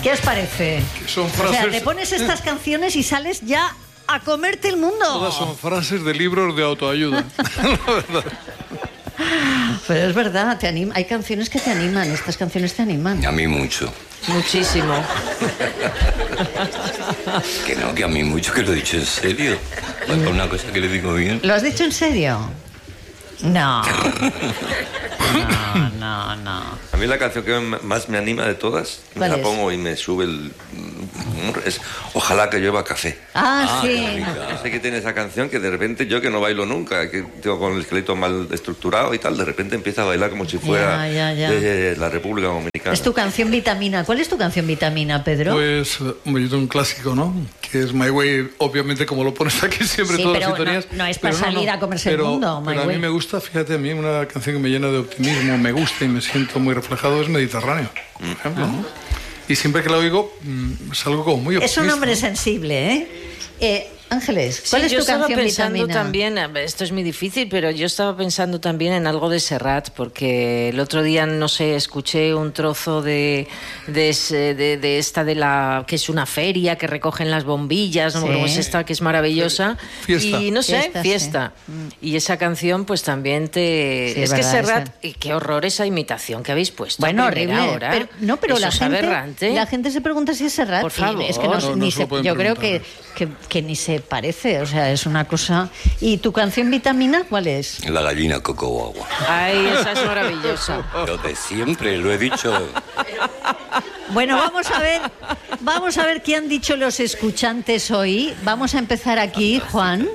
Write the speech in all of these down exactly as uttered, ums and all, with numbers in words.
¿Qué os parece? Que son frases... O sea, te pones estas canciones y sales ya a comerte el mundo. Todas son frases de libros de autoayuda. La verdad. Pero es verdad, te anima. Hay canciones que te animan, estas canciones te animan. A mí mucho. Muchísimo. Que no, que a mí mucho, que lo he dicho en serio. Pues por una cosa que le digo bien. ¿Lo has dicho en serio? No. No, no, no. A mí la canción que más me anima de todas, me la pongo y me sube el... es Ojalá que llueva café. Ah, ah sí. No sé qué tiene esa canción que de repente yo que no bailo nunca, que tengo con el esqueleto mal estructurado y tal, de repente empieza a bailar como si fuera ya, ya, ya. de la República Dominicana. Es tu canción vitamina. ¿Cuál es tu canción vitamina, Pedro? Pues, hombre, yo tengo un clásico, ¿no? Que es My Way, obviamente, como lo pones aquí siempre, sí, todas pero las sintonías. No, no es para salir no, no. a comerse pero, el mundo, My pero Way. A mí me gusta, fíjate, a mí una canción que me llena de optimismo, me gusta y me siento muy reflejado es Mediterráneo, por ejemplo, ah. ¿no? Y siempre que la oigo, salgo como muy optimista. Es un hombre sensible, ¿eh? eh Ángeles, ¿cuál sí, es yo tu estaba canción pensando vitamina? también, esto es muy difícil, pero yo estaba pensando también en algo de Serrat, porque el otro día, no sé, escuché un trozo de, de, de, de esta de la que es una feria que recogen las bombillas, ¿no? Sí. Como es esta que es maravillosa. Fiesta. Y no sé, Fiesta. fiesta. Sí. Y esa canción, pues también te. Sí, es verdad, que Serrat, esa... y qué horror esa imitación que habéis puesto. Bueno, a primera horrible. hora. Pero, no, pero Eso la es gente, aberrante. la gente se pregunta si es Serrat. Por favor. Es que no, No, ni no se se, lo yo pueden creo que, que, que ni se parece. O sea, es una cosa. ¿Y tu canción vitamina cuál es? La gallina coco guagua. Ay, esa es maravillosa. Lo de siempre, lo he dicho. Bueno, vamos a ver, vamos a ver qué han dicho los escuchantes hoy. Vamos a empezar aquí, Juan,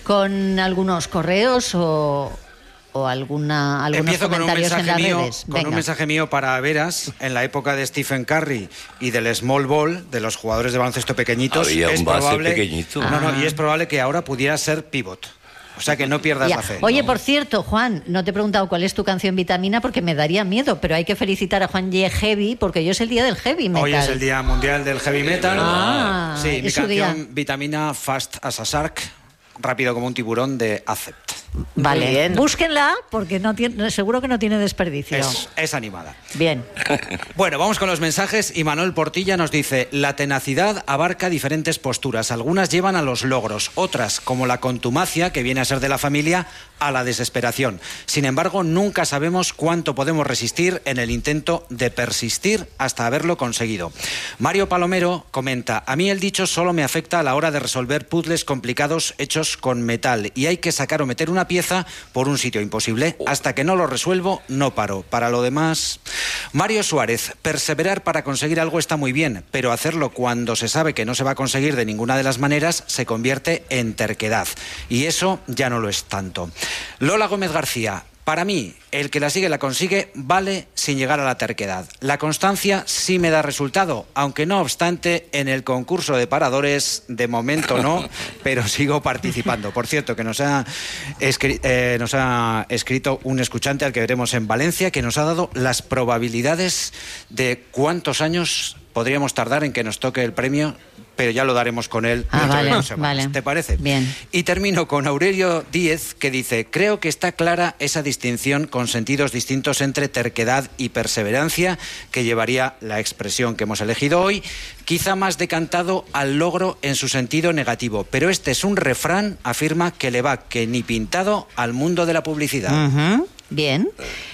con algunos correos o, o alguna algunos Empiezo comentarios con un en las mensaje mío, redes. con Venga. un mensaje mío para Veras. En la época de Stephen Curry y del small ball, de los jugadores de baloncesto pequeñitos, había es un base probable, pequeñito. No, no, Ah. y es probable que ahora pudiera ser pivot. O sea, que no pierdas Ya. la fe. Oye, ¿no? por cierto, Juan, no te he preguntado cuál es tu canción vitamina porque me daría miedo, pero hay que felicitar a Juan Ye Heavy porque hoy es el día del heavy metal. Hoy es el Día Mundial del Heavy Metal. Ah, sí, es mi su canción día. Vitamina Fast as a Shark, rápido como un tiburón, de Accept. Vale, bien. búsquenla porque no tiene, seguro que no tiene desperdicio. Es, es animada. Bien. Bueno, vamos con los mensajes y Manuel Portilla nos dice: la tenacidad abarca diferentes posturas, algunas llevan a los logros, otras, como la contumacia, que viene a ser de la familia, a la desesperación. Sin embargo, nunca sabemos cuánto podemos resistir en el intento de persistir hasta haberlo conseguido. Mario Palomero comenta: a mí el dicho solo me afecta a la hora de resolver puzzles complicados hechos con metal y hay que sacar o meter una pieza por un sitio imposible. Hasta que no lo resuelvo, no paro. Para lo demás... Mario Suárez: perseverar para conseguir algo está muy bien, pero hacerlo cuando se sabe que no se va a conseguir de ninguna de las maneras se convierte en terquedad. Y eso ya no lo es tanto. Lola Gómez García: para mí, el que la sigue la consigue vale sin llegar a la terquedad. La constancia sí me da resultado, aunque no obstante, en el concurso de paradores, de momento no, pero sigo participando. Por cierto, que nos ha, escri- eh, nos ha escrito un escuchante al que veremos en Valencia, que nos ha dado las probabilidades de cuántos años podríamos tardar en que nos toque el premio, pero ya lo daremos con él Ah, dentro vale, de dos semanas. vale. ¿Te parece? Bien. Y termino con Aurelio Díez, que dice: creo que está clara esa distinción con sentidos distintos entre terquedad y perseverancia, que llevaría la expresión que hemos elegido hoy, quizá más decantado al logro en su sentido negativo. Pero este es un refrán, afirma, que le va que ni pintado al mundo de la publicidad. Uh-huh. Bien.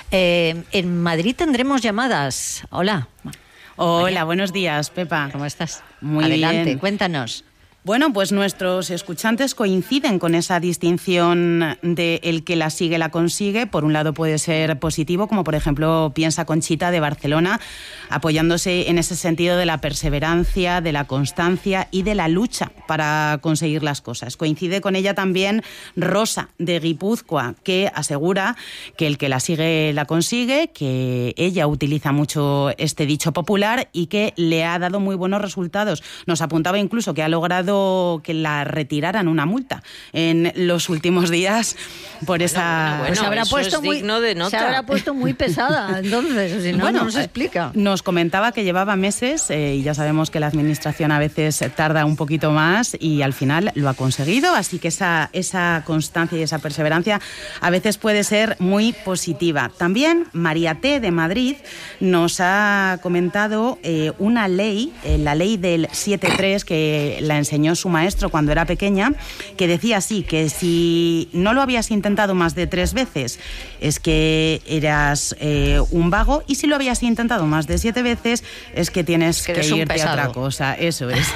Eh, en Madrid tendremos llamadas. Hola. Hola, buenos días, Pepa. ¿Cómo estás? Muy Adelante, bien. cuéntanos. Bueno, pues nuestros escuchantes coinciden con esa distinción de el que la sigue la consigue. Por un lado puede ser positivo, como por ejemplo piensa Conchita de Barcelona, apoyándose en ese sentido de la perseverancia, de la constancia y de la lucha para conseguir las cosas. Coincide con ella también Rosa de Guipúzcoa, que asegura que el que la sigue la consigue, que ella utiliza mucho este dicho popular y que le ha dado muy buenos resultados. Nos apuntaba incluso que ha logrado solicitado que la retiraran una multa en los últimos días por bueno, esa... Bueno, bueno, pues se habrá eso puesto es muy, digno de nota. se habrá puesto muy pesada, entonces, si no, Bueno, no nos explica. Nos comentaba que llevaba meses eh, y ya sabemos que la administración a veces tarda un poquito más y al final lo ha conseguido, así que esa, esa constancia y esa perseverancia a veces puede ser muy positiva. También María T. de Madrid nos ha comentado eh, una ley, eh, la ley del siete tres, que la enseñó su maestro cuando era pequeña, que decía así, que si no lo habías intentado más de tres veces es que eras eh, un vago, y si lo habías intentado más de siete veces es que tienes que, que eres un irte a pesado. otra cosa. Eso es.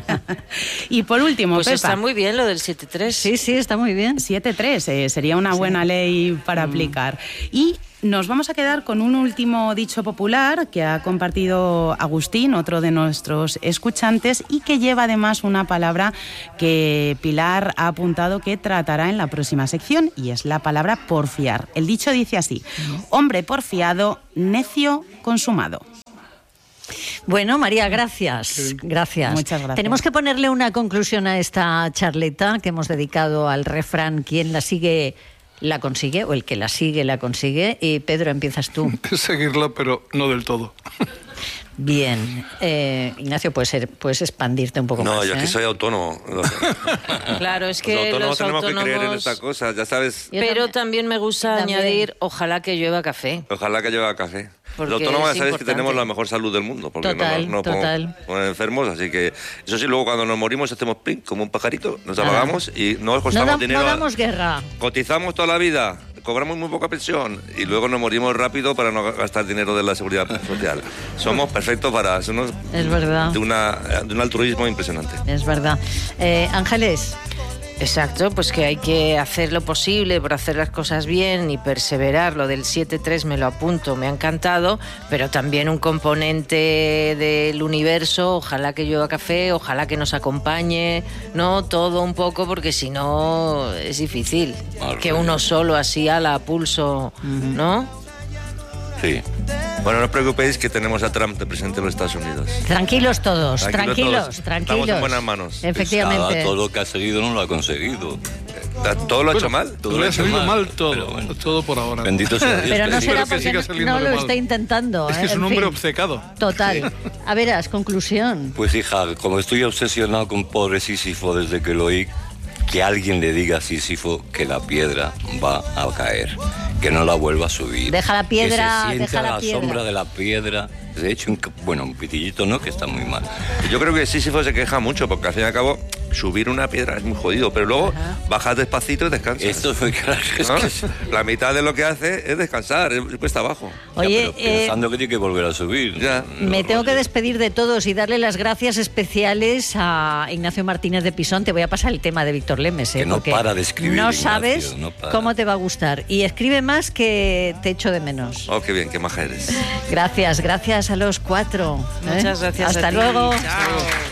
Y por último, Pues Pepa, está muy bien lo del siete tres. Sí, sí, está muy bien. siete tres eh, sería una buena ley para Mm. aplicar. Y nos vamos a quedar con un último dicho popular que ha compartido Agustín, otro de nuestros escuchantes, y que lleva además una palabra que Pilar ha apuntado que tratará en la próxima sección, y es la palabra porfiar. El dicho dice así: hombre porfiado, necio consumado. Bueno, María, gracias. Gracias. Muchas gracias. Tenemos que ponerle una conclusión a esta charleta que hemos dedicado al refrán "quien la sigue la consigue", o el que la sigue la consigue. Y Pedro, empiezas tú. Es seguirla, pero no del todo. Bien. Eh, Ignacio, puedes, ser, puedes expandirte un poco No, más. yo ¿eh? aquí soy autónomo. Claro, es Los que autónomos los tenemos autónomos... que creer en esta cosa, ya sabes. Yo Pero también. también me gusta También. añadir, ojalá que llueva café. Ojalá que lleve café. Porque Los autónomos es ya sabéis que importante. tenemos la mejor salud del mundo, porque Total, no nos no total. ponen enfermos, así que eso sí, luego cuando nos morimos hacemos pling, como un pajarito, nos Ah. apagamos y no No, costamos da- dinero. no damos guerra. Cotizamos toda la vida, cobramos muy poca pensión y luego nos morimos rápido para no gastar dinero de la seguridad social. Somos perfectos para... Somos Es verdad. de, una, de un altruismo impresionante. Es verdad. Eh, Ángeles. Exacto, pues que hay que hacer lo posible por hacer las cosas bien y perseverar. Lo del siete tres me lo apunto, me ha encantado, pero también un componente del universo, ojalá que llueva café, ojalá que nos acompañe, ¿no? Todo un poco, porque si no es difícil Al que revés. uno solo así a la pulso, ¿no? Sí. Bueno, no os preocupéis que tenemos a Trump de presidente de los Estados Unidos. Tranquilos todos, Tranquilos tranquilos, todos. tranquilos. Estamos en buenas manos. Efectivamente. Nada, todo lo que ha seguido no lo ha conseguido. ¿Todo lo ha hecho mal? Todo Le lo ha hecho salido mal, pero todo, bueno. todo por ahora. Bendito sea Dios. Pero no que- será Espero que porque siga no, saliendo no de lo mal. está intentando. Es que ¿eh? es un En hombre fin. obcecado. Total. A verás, conclusión. Pues hija, como estoy obsesionado con pobre Sísifo desde que lo oí, que alguien le diga a Sísifo que la piedra va a caer, que no la vuelva a subir. Deja la piedra, que se siente deja a la la piedra. sombra de la piedra. De hecho, un, bueno, un pitillito no, que está muy mal. Yo creo que Sísifo se queja mucho porque al fin y al cabo subir una piedra es muy jodido, pero luego bajas despacito y descansas. Esto fue claro, es ¿No? que... La mitad de lo que hace es descansar, es cuesta abajo. Oye, Ya, pero eh, pensando que tiene que volver a subir. Ya. me No, tengo que no, despedir de todos y darle las gracias especiales a Ignacio Martínez de Pisón. Te voy a pasar el tema de Víctor Lemes, ¿eh? Que no porque para de escribir, no Ignacio, sabes no para. cómo te va a gustar. Y escribe más, que te echo de menos. Oh, qué bien, qué maja eres. Gracias, gracias a los cuatro. ¿eh? Muchas gracias. Hasta a ti. luego. Chao.